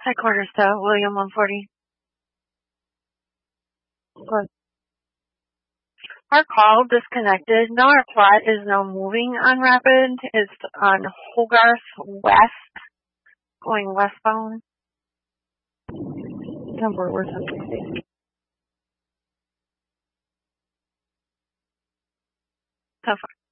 Headquarters to William 140. Good. Our call disconnected. Now our plot is now moving on Rapid. It's on Hogarth West, going westbound. Number where's that? So far.